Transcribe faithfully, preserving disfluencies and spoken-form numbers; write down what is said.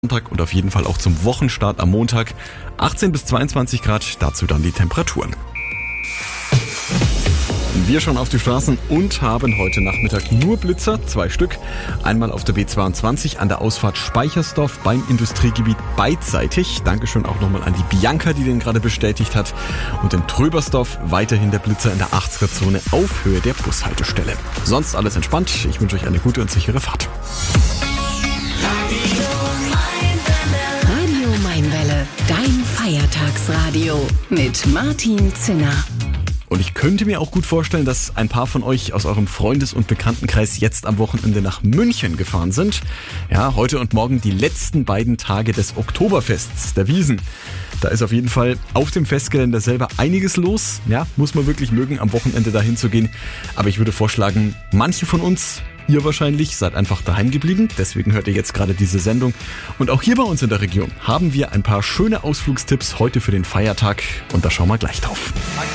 Sonntag und auf jeden Fall auch zum Wochenstart am Montag. achtzehn bis zweiundzwanzig Grad, dazu dann die Temperaturen. Wir schauen auf die Straßen und haben heute Nachmittag nur Blitzer, zwei Stück. Einmal auf der B zweiundzwanzig an der Ausfahrt Speichersdorf beim Industriegebiet beidseitig. Dankeschön auch nochmal an die Bianca, die den gerade bestätigt hat. Und in Tröbersdorf weiterhin der Blitzer in der achtziger-Zone auf Höhe der Bushaltestelle. Sonst alles entspannt. Ich wünsche euch eine gute und sichere Fahrt. Radio Mainwelle, dein Feiertagsradio mit Martin Zinner. Und ich könnte mir auch gut vorstellen, dass ein paar von euch aus eurem Freundes- und Bekanntenkreis jetzt am Wochenende nach München gefahren sind. Ja, heute und morgen die letzten beiden Tage des Oktoberfests, der Wiesn. Da ist auf jeden Fall auf dem Festgelände selber einiges los. Ja, muss man wirklich mögen, am Wochenende dahin zu gehen. Aber ich würde vorschlagen, manche von uns, ihr wahrscheinlich, seid einfach daheim geblieben. Deswegen hört ihr jetzt gerade diese Sendung. Und auch hier bei uns in der Region haben wir ein paar schöne Ausflugstipps heute für den Feiertag. Und da schauen wir gleich drauf.